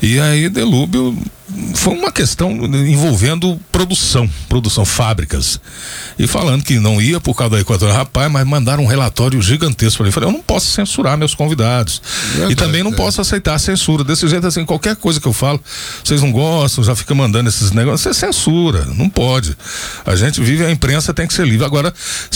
E aí Delúbio foi uma questão envolvendo produção, fábricas. E falando que não ia por causa da Equatorial, rapaz, mas mandaram um relatório gigantesco para mim. Falei, eu não posso censurar meus convidados. E também não posso aceitar a censura. Desse jeito, assim, qualquer coisa que eu falo, vocês não gostam, já fica mandando esses negócios, você censura, não pode. A gente vive, a imprensa tem que ser livre. Agora,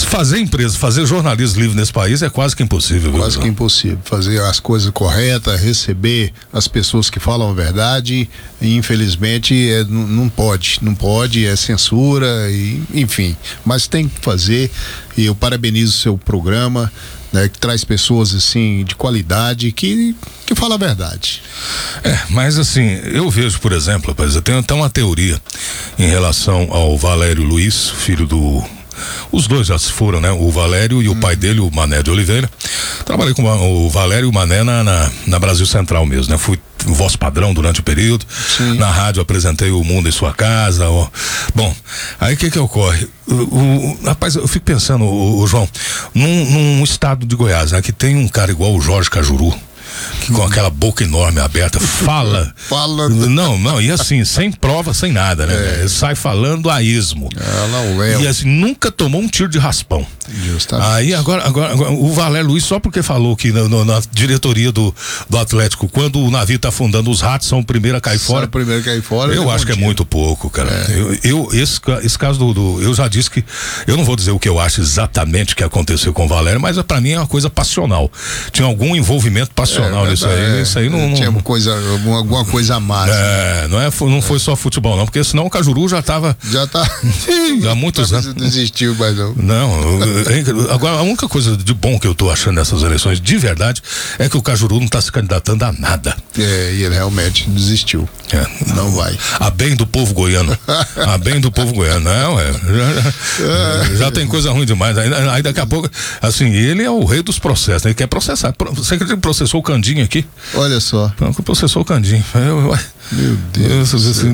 fazer jornalismo livre nesse país é quase que impossível. Quase que impossível. Fazer as coisas corretas, receber as pessoas que falam a verdade, e infelizmente não pode, é censura, e, enfim, mas tem que fazer, e eu parabenizo o seu programa, né, que traz pessoas assim de qualidade que fala a verdade. Mas assim, eu vejo, por exemplo, rapaz, eu tenho até uma teoria em relação ao Valério Luiz, filho do... Os dois já se foram, né? O Valério e o pai dele, o Mané de Oliveira. Trabalhei com o Valério e o Mané na Brasil Central mesmo, né? Fui voz padrão durante o período. Sim. Na rádio apresentei O Mundo em Sua Casa. Bom, aí o que ocorre? Rapaz, eu fico pensando, João, num estado de Goiás, né? Que tem um cara igual o Jorge Cajuru, que com aquela boca enorme aberta fala. Não, e assim, sem prova, sem nada, né? Sai falando a esmo. E assim, nunca tomou um tiro de raspão. Justamente. Aí agora o Valério Luiz, só porque falou que na diretoria do Atlético, quando o navio tá afundando, os ratos são o primeiro a cair fora. Eu acho que é muito pouco, cara. Esse caso eu já disse que eu não vou dizer o que eu acho exatamente que aconteceu com o Valério, mas pra mim é uma coisa passional. Tinha algum envolvimento passional nisso aí. Isso aí não. Tinha alguma coisa a mais. Não foi só futebol, não, porque senão o Cajuru já tá. Há muitos anos. Não desistiu, mas não. Não. Agora, a única coisa de bom que eu tô achando nessas eleições, de verdade, é que o Cajuru não tá se candidatando a nada. E ele realmente desistiu. Não vai. A bem do povo goiano. Não, já tem coisa ruim demais. Aí daqui a pouco, assim, ele é o rei dos processos, né? Ele quer processar. Você acredita que processou o Candinho aqui? Olha só. Processou o Candinho. Meu Deus.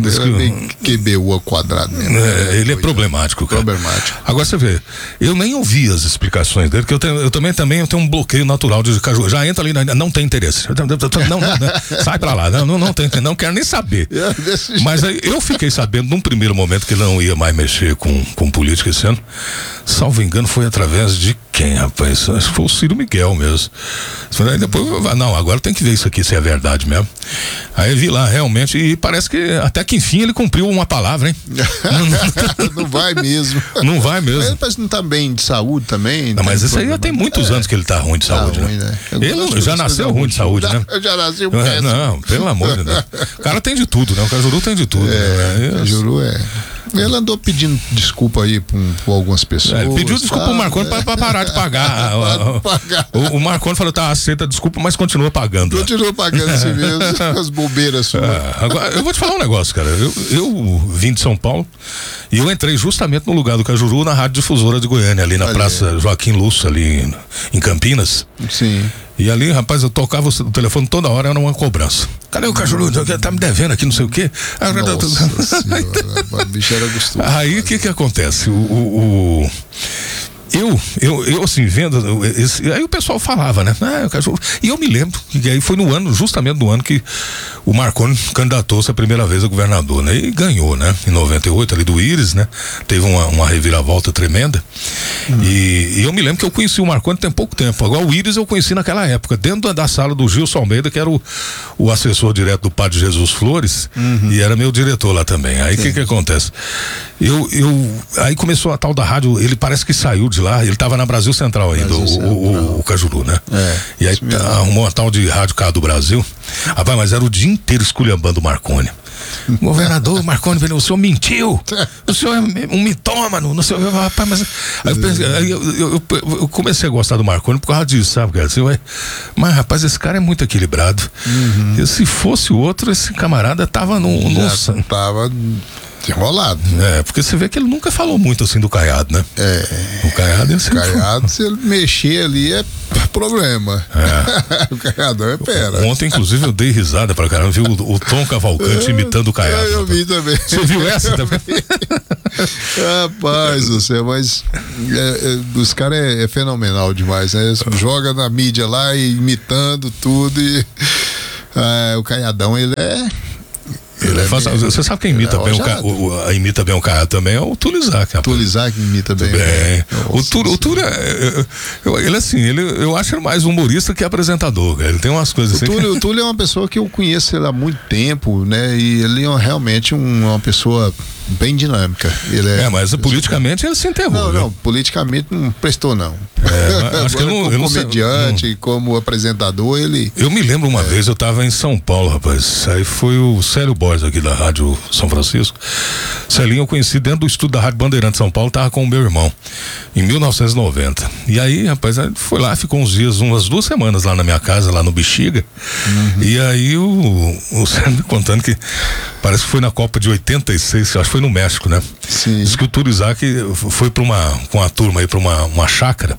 QBU ao quadrado mesmo. Ele é problemático, cara. Agora você vê, eu nem ouvi as explicações dele, porque eu também tenho um bloqueio natural de Cajuru. Já entra ali, não tem interesse. Não, sai pra lá. Não tem interesse, não quero nem saber. Mas aí eu fiquei sabendo num primeiro momento que ele não ia mais mexer com política esse ano. Salvo engano, foi através de quem, rapaz? Acho que foi o Ciro Miguel mesmo. Aí depois, agora tem que ver isso aqui, se é verdade mesmo. Aí eu vi lá, realmente, e parece que até que enfim ele cumpriu uma palavra, hein? Não vai mesmo. Não vai mesmo. Ele parece que não tá bem de saúde também. Não, mas isso aí já tem muitos anos que ele tá ruim de saúde, ruim, né? Ele já nasceu ruim de saúde, né? Eu já nasci Não, pelo amor de Deus. O cara tem de tudo, né? O Cajuru tem de tudo. O Cajuru Ele andou pedindo desculpa aí por algumas pessoas. Ele pediu desculpa pro Marconi pra parar de pagar. O Marconi falou, aceita desculpa, mas continua pagando. Continua pagando assim mesmo, as bobeiras suas. Agora, eu vou te falar um negócio, cara. Eu vim de São Paulo e eu entrei justamente no lugar do Cajuru, na Rádio Difusora de Goiânia, ali na Praça Joaquim Lúcio, ali em Campinas. Sim. E ali, rapaz, eu tocava o telefone toda hora, era uma cobrança. Cadê o Cajuru? Tá me devendo aqui, não sei o quê. Nossa senhora, a bicha era gostosa. Aí o que acontece? Eu assim, vendo aí o pessoal falava, né? E eu me lembro que aí foi justamente no ano que o Marconi candidatou-se a primeira vez a governador, né? E ganhou, né? Em 98, ali do Íris, né? Teve uma reviravolta tremenda. E eu me lembro que eu conheci o Marconi tem pouco tempo. Agora o Íris eu conheci naquela época, dentro da sala do Gilson Almeida, que era o assessor direto do Padre Jesus Flores, e era meu diretor lá também. Aí o que acontece? Aí começou a tal da rádio, ele parece que saiu de lá, ele estava na Brasil Central ainda, o Cajuru, né? E aí arrumou uma tal de Rádio Cá do Brasil. Rapaz, mas era o dia inteiro esculhambando o Marconi. Governador Marconi, o senhor mentiu, o senhor é um mitômano, não sei, rapaz, mas aí eu comecei a gostar do Marconi por causa disso, sabe, cara? Mas rapaz, esse cara é muito equilibrado. E se fosse o outro, esse camarada tava tava enrolado. Porque você vê que ele nunca falou muito assim do Caiado, né? O Caiado se ele mexer ali é problema. O Caiadão é pera. Ontem, inclusive, eu dei risada pra caramba, viu o Tom Cavalcante imitando o Caiado. Eu vi também. Você viu essa também? Rapaz do céu, mas os caras é fenomenal demais, né? Joga na mídia lá imitando tudo e o Caiadão, ele é Você sabe quem imita bem imita bem o cara também é o Túlio Isaac. Túlio Isaac imita bem. O Túlio, ele assim, eu acho ele mais humorista que apresentador, cara. Ele tem umas coisas assim. O Túlio é uma pessoa que eu conheço ele há muito tempo, né? E ele é realmente uma pessoa bem dinâmica. Mas politicamente ele se enterrou. Não, politicamente não prestou, não. Acho que como comediante, como apresentador, ele... Eu me lembro uma vez, eu estava em São Paulo, rapaz. Aí foi o Célio Borges aqui da Rádio São Francisco. Celinho eu conheci dentro do estúdio da Rádio Bandeirante São Paulo, tava com o meu irmão, em 1990. E aí, rapaz, foi lá, ficou uns dias, umas 2 semanas lá na minha casa, lá no Bexiga. E aí o Célio me contando que parece que foi na Copa de 86, acho que foi no México, né? Sim. Diz que o Túlio Isaac foi com a turma aí pra uma chácara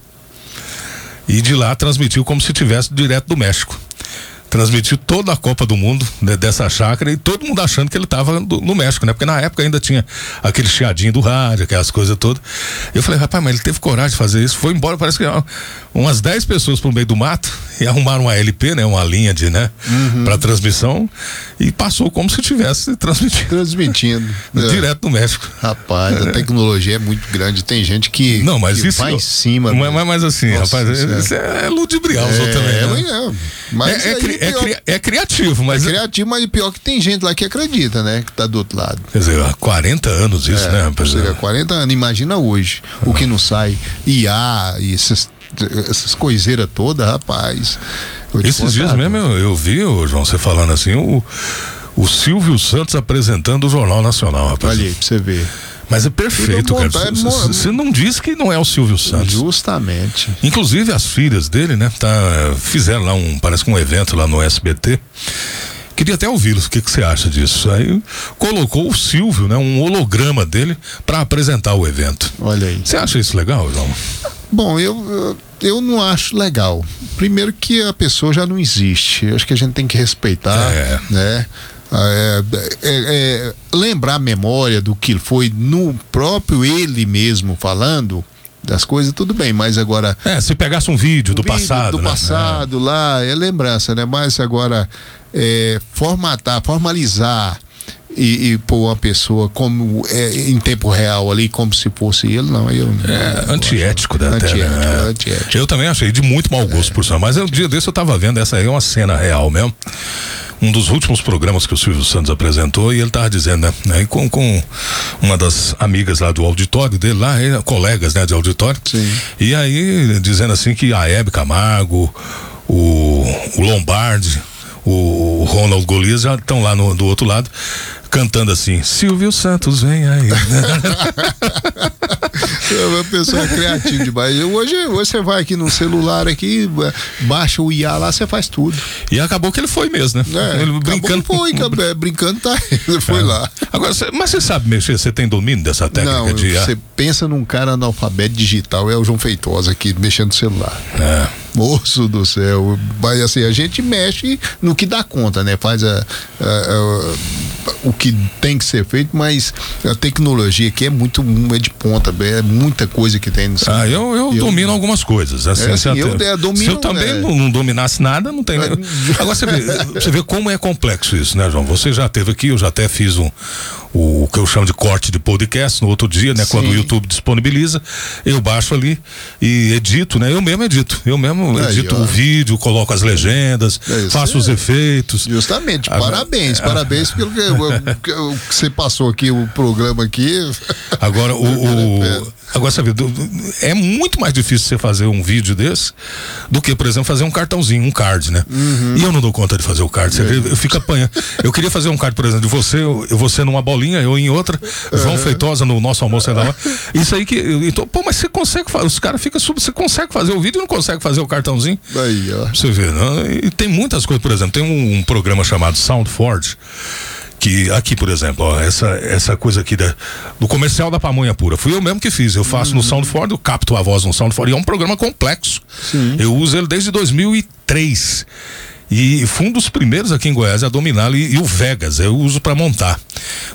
e de lá transmitiu como se estivesse direto do México. Transmitiu toda a Copa do Mundo, né, dessa chácara, e todo mundo achando que ele estava no México, né? Porque na época ainda tinha aquele chiadinho do rádio, aquelas coisas todas. Eu falei, rapaz, mas ele teve coragem de fazer isso. Foi embora, parece que umas 10 pessoas pro meio do mato e arrumaram uma LP, né? Uma linha para transmissão, e passou como se estivesse transmitindo direto do México. Rapaz, a tecnologia é muito grande. Tem gente que isso vai em cima. Mas assim, nossa, rapaz, isso é ludibriar os outros também. Né? É criativo, mas... É criativo, mas pior que tem gente lá que acredita, né? Que tá do outro lado. Quer dizer, há 40 anos isso, né? Rapaz? 40 anos, imagina hoje. O que não sai, IA e essas coiseiras todas, rapaz. Esses dias mesmo eu vi, João, você falando assim, o Silvio Santos apresentando o Jornal Nacional, rapaz. Olha aí, pra você ver. Mas é perfeito, cara. Você não diz que não é o Silvio Santos. Justamente. Inclusive as filhas dele, né? Fizeram lá parece que um evento lá no SBT. Queria até ouvi-los, o que você acha disso? Aí colocou o Silvio, né? Um holograma dele para apresentar o evento. Olha aí. Você acha isso legal, João? Bom, eu não acho legal. Primeiro que a pessoa já não existe. Acho que a gente tem que respeitar, né? Lembrar a memória do que foi no próprio ele mesmo falando das coisas, tudo bem, mas agora... se pegasse um vídeo do passado, do passado lá, é lembrança, né? Mas agora formalizar e pôr uma pessoa como em tempo real ali, como se fosse ele, não, eu não antiético da antiético. Eu também achei de muito mau gosto por isso, mas um dia desse eu tava vendo, essa aí é uma cena real mesmo, um dos últimos programas que o Silvio Santos apresentou, e ele tava dizendo, né, com uma das amigas lá do auditório dele lá, colegas, né, de auditório. Sim. E aí dizendo assim que a Hebe Camargo, o Lombardi, o Ronald Golias já estão lá do outro lado cantando assim, Silvio Santos vem aí. Uma pessoa criativa demais. Hoje você vai aqui no celular aqui, baixa o IA lá, você faz tudo. E acabou que ele foi mesmo, né? Ele brincando tá, ele foi lá. Agora, mas você sabe mexer, você tem domínio dessa técnica de IA? Você pensa num cara analfabeto digital, é o João Feitosa aqui mexendo no celular. Moço do céu, mas assim, a gente mexe no que dá conta, né? Faz o que tem que ser feito, mas a tecnologia aqui é de ponta, é muita coisa que tem no celular. Eu domino algumas coisas. Assim, domino, se eu também não dominasse nada, não tem. Agora você vê como é complexo isso, né, João? Você já esteve aqui, eu já até fiz o que eu chamo de corte de podcast no outro dia, né? Sim. Quando o YouTube disponibiliza, eu baixo ali e edito, né? Eu mesmo edito o vídeo, coloco as legendas, faço os efeitos. Justamente, parabéns pelo que você passou aqui, o programa aqui. Agora, agora você vê, é muito mais difícil você fazer um vídeo desse do que, por exemplo, fazer um cartãozinho, um card, né? E eu não dou conta de fazer o card, eu fico apanhando. Eu queria fazer um card, por exemplo, de você numa bolinha, eu em outra, João Feitosa no nosso almoço da hora. Isso aí que, então, mas você consegue fazer, os caras ficam você consegue fazer o vídeo e não consegue fazer o cartãozinho? Aí, ó. Você vê, né? E tem muitas coisas, por exemplo, tem um programa chamado SoundForge, que aqui, por exemplo, ó, essa coisa aqui do comercial da pamonha pura, fui eu mesmo que fiz, eu faço no SoundForge, eu capto a voz no SoundForge, e é um programa complexo. Sim. Eu uso ele desde 2003 e fui um dos primeiros aqui em Goiás a dominá-lo, e o Vegas eu uso para montar.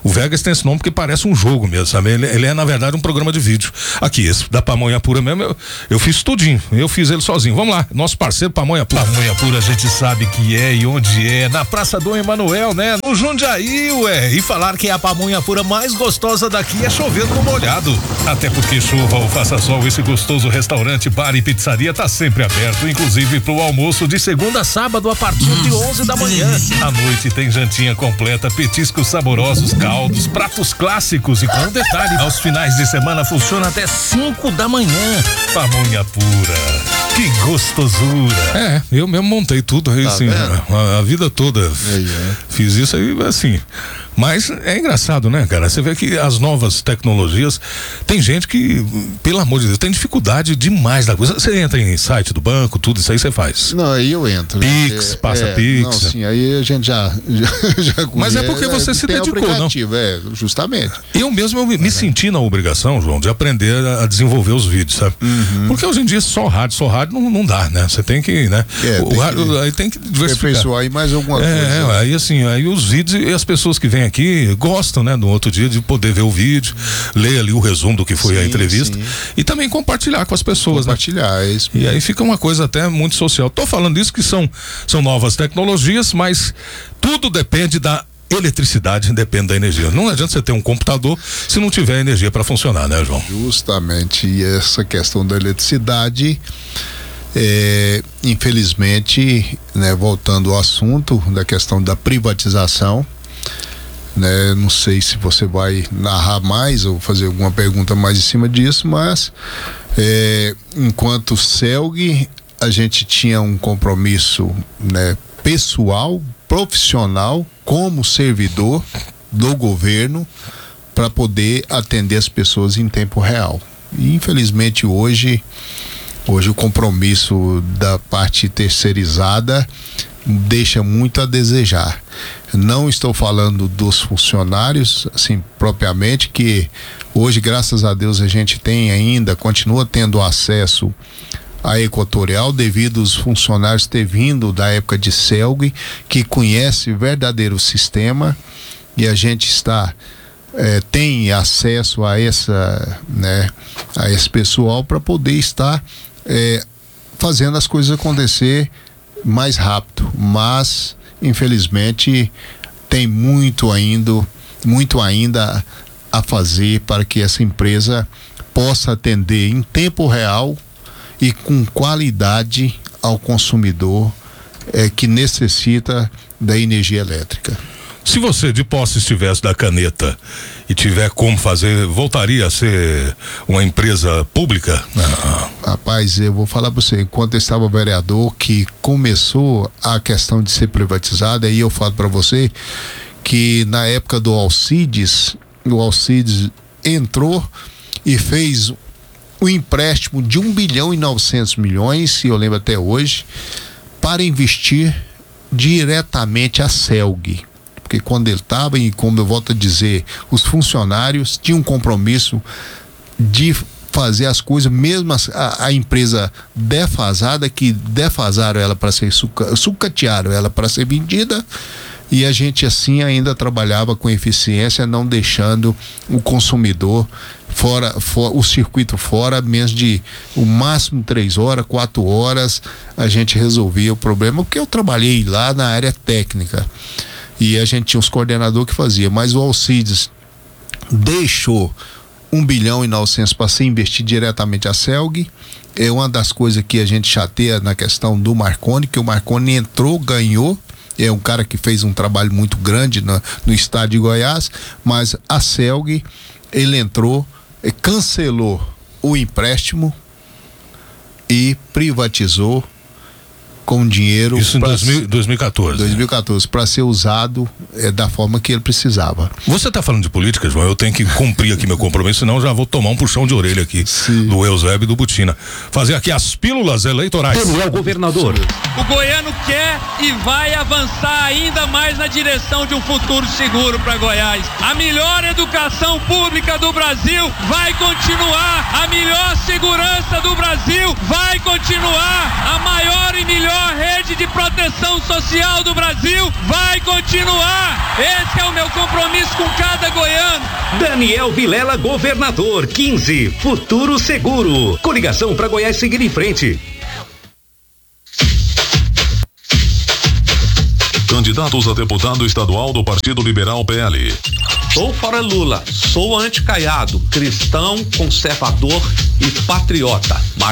O Vegas tem esse nome porque parece um jogo mesmo, sabe? Ele é, na verdade, um programa de vídeo. Aqui, esse da Pamonha Pura mesmo, eu fiz tudinho. Eu fiz ele sozinho. Vamos lá, nosso parceiro Pamonha Pura. Pamonha Pura a gente sabe que é e onde é. Na Praça Dom Emanuel, né? No Jundiaí, ué. E falar que a pamonha pura mais gostosa daqui é chovendo no molhado. Até porque chuva ou faça sol, esse gostoso restaurante, bar e pizzaria tá sempre aberto, inclusive pro almoço de segunda a sábado a partir de 11 da manhã. À noite tem jantinha completa, petiscos saborosos, caldos, pratos clássicos e com detalhe, aos finais de semana funciona até 5 da manhã. Pamonha Pura, que gostosura. Eu mesmo montei tudo aí, assim, a vida toda fiz isso aí, assim. Mas é engraçado, né, cara? Você vê que as novas tecnologias, tem gente que, pelo amor de Deus, tem dificuldade demais da coisa. Você entra em site do banco, tudo isso aí você faz. Não, aí eu entro. Pix, passa Pix. Não, sim, aí a gente já Mas é porque você se dedicou, não? Justamente. Eu mesmo me senti na obrigação, João, de aprender a desenvolver os vídeos, sabe? Porque hoje em dia só rádio não dá, né? Você tem que, né? Aí tem que diversificar. Aí mais alguma coisa. Aí assim, aí os vídeos e as pessoas que vêm aqui gostam, né? No outro dia de poder ver o vídeo, ler ali o resumo do que foi a entrevista e também compartilhar com as pessoas, compartilhar, né? É isso. E aí fica uma coisa até muito social. Tô falando isso que são novas tecnologias, mas tudo depende da eletricidade, depende da energia. Não adianta você ter um computador se não tiver energia para funcionar, né, João? Justamente, e essa questão da eletricidade, infelizmente, né, voltando ao assunto da questão da privatização, né, não sei se você vai narrar mais ou fazer alguma pergunta mais em cima disso, mas enquanto CELG, a gente tinha um compromisso, né, pessoal, profissional, como servidor do governo, para poder atender as pessoas em tempo real. E infelizmente hoje o compromisso da parte terceirizada deixa muito a desejar. Não estou falando dos funcionários, assim, propriamente, que hoje, graças a Deus, a gente tem ainda, continua tendo acesso à Equatorial, devido aos funcionários ter vindo da época de CELG, que conhece o verdadeiro sistema, e a gente tem acesso a a esse pessoal para poder estar fazendo as coisas acontecer mais rápido, mas infelizmente tem muito ainda a fazer para que essa empresa possa atender em tempo real e com qualidade ao consumidor que necessita da energia elétrica. Se você de posse estivesse da caneta e tiver como fazer, voltaria a ser uma empresa pública? Rapaz, eu vou falar para você, enquanto eu estava vereador, que começou a questão de ser privatizada, aí eu falo para você que na época do Alcides, o Alcides entrou e fez o empréstimo de 1,9 bilhão, e eu lembro até hoje, para investir diretamente a CELG. Porque quando ele estava, e como eu volto a dizer, os funcionários tinham um compromisso de fazer as coisas, mesmo a empresa defasada, que defasaram ela para ser sucatearam ela para ser vendida, e a gente assim ainda trabalhava com eficiência, não deixando o consumidor fora o circuito fora, menos de o máximo 3 horas, 4 horas a gente resolvia o problema, porque eu trabalhei lá na área técnica e a gente tinha uns coordenadores que fazia, mas o Alcides deixou 1,9 bilhão para ser investir diretamente a CELG. É uma das coisas que a gente chateia na questão do Marconi, que o Marconi entrou, ganhou, é um cara que fez um trabalho muito grande no estado de Goiás, mas a CELG, ele entrou, cancelou o empréstimo e privatizou com dinheiro. Isso em 2014. 2014, para ser usado da forma que ele precisava. Você está falando de política, João? Eu tenho que cumprir aqui meu compromisso, senão já vou tomar um puxão de orelha aqui. Sim. Do Eusébio e do Butina. Fazer aqui as pílulas eleitorais. Ele é o governador. O goiano quer e vai avançar ainda mais na direção de um futuro seguro para Goiás. A melhor educação pública do Brasil vai continuar. A melhor segurança do Brasil vai continuar. A maior e melhor rede de proteção social do Brasil vai continuar. Esse é o meu compromisso com cada goiano. Daniel Vilela, governador, 15, Futuro Seguro. Coligação para Goiás seguir em frente. Candidatos a deputado estadual do Partido Liberal PL. Sou para Lula, sou anticaiado, cristão, conservador e patriota.